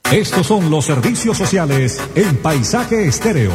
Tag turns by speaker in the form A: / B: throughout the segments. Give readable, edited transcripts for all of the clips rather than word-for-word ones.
A: Estos son los servicios sociales en Paisaje Estéreo.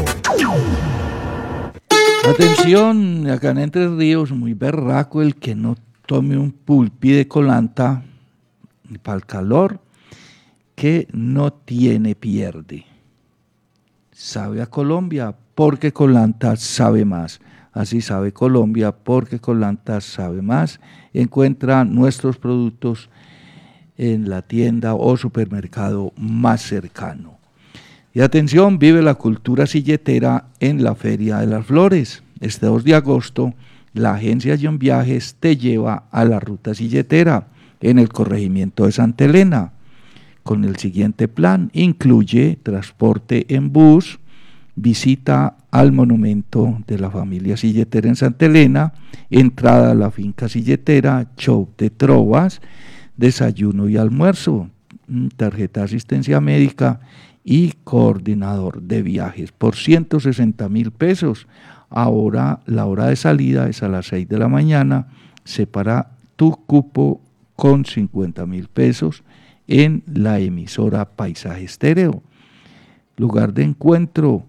B: Atención, acá en Entre Ríos, muy berraco el que no tome un pulpi de colanta para el calor, que no tiene pierde. Sabe a Colombia porque colanta sabe más. Así sabe Colombia porque colanta sabe más. Encuentra nuestros productos en la tienda o supermercado más cercano. Y atención, vive la cultura silletera en la Feria de las Flores. Este 2 de agosto, la agencia John Viajes te lleva a la ruta silletera en el corregimiento de Santa Elena. Con el siguiente plan, incluye transporte en bus, visita al monumento de la familia silletera en Santa Elena, entrada a la finca silletera, show de trovas, desayuno y almuerzo, tarjeta de asistencia médica y coordinador de viajes por 160.000 pesos. Ahora la hora de salida es a las 6 de la mañana, separa tu cupo con 50.000 pesos en la emisora Paisaje Estéreo. Lugar de encuentro,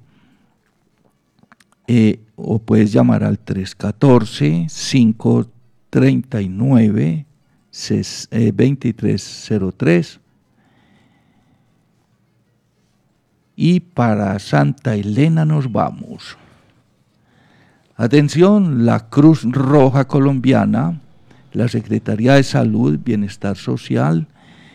B: o puedes llamar al 314-539-2303. Y para Santa Elena nos vamos. Atención, la Cruz Roja Colombiana, la Secretaría de Salud, Bienestar Social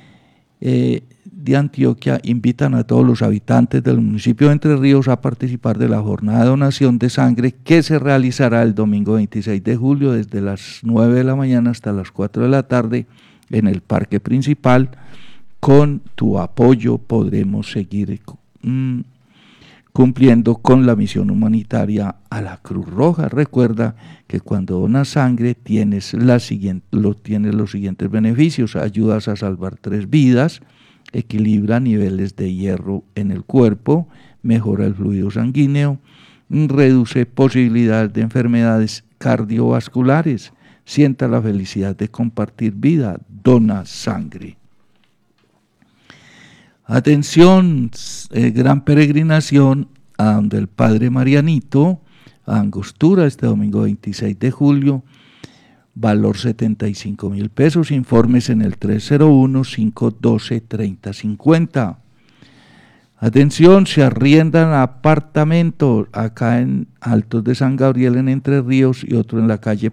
B: de Antioquia invitan a todos los habitantes del municipio de Entre Ríos a participar de la jornada de donación de sangre que se realizará el domingo 26 de julio desde las 9 de la mañana hasta las 4 de la tarde en el parque principal. Con tu apoyo podremos seguir cumpliendo con la misión humanitaria a la Cruz Roja. Recuerda que cuando donas sangre tienes los siguientes beneficios: ayudas a salvar 3 vidas, equilibra niveles de hierro en el cuerpo, mejora el fluido sanguíneo, reduce posibilidades de enfermedades cardiovasculares, sienta la felicidad de compartir vida, dona sangre. Atención, gran peregrinación a donde el Padre Marianito, a Angostura, este domingo 26 de julio, valor 75.000 pesos, informes en el 301-512-3050. Atención, se arriendan apartamentos acá en Altos de San Gabriel en Entre Ríos y otro en la calle